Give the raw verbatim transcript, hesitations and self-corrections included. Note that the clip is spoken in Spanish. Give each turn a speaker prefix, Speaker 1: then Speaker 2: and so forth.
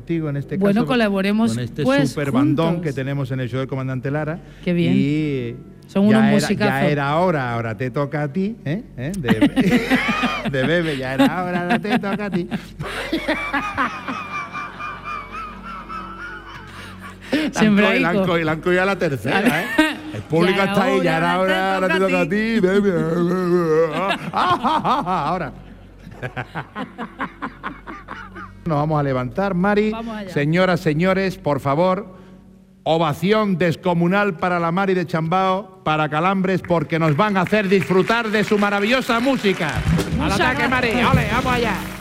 Speaker 1: contigo en este
Speaker 2: bueno,
Speaker 1: caso.
Speaker 2: colaboremos
Speaker 1: con este
Speaker 2: pues,
Speaker 1: super bandón
Speaker 2: juntos.
Speaker 1: que tenemos en el show del Comandante Lara.
Speaker 2: Qué bien.
Speaker 1: Y
Speaker 2: son
Speaker 1: ya
Speaker 2: unos
Speaker 1: era,
Speaker 2: musicazos.
Speaker 1: ya era hora, ahora te toca a ti, ¿eh? ¿Eh? De, de bebé, ya era hora, ahora te toca a ti.
Speaker 2: Siempre
Speaker 1: la han cogido la, la, la tercera, ¿eh? El público
Speaker 2: ya
Speaker 1: está ahí, ya era hora, ahora te toca a ti, bebé. Ahora. Nos vamos a levantar, Mari.
Speaker 2: Vamos allá.
Speaker 1: Señoras, señores, por favor, ovación descomunal para la Mari de Chambao, para Calambres, porque nos van a hacer disfrutar de su maravillosa música. ¡Al ataque, Mari! ¡Ole, vamos allá!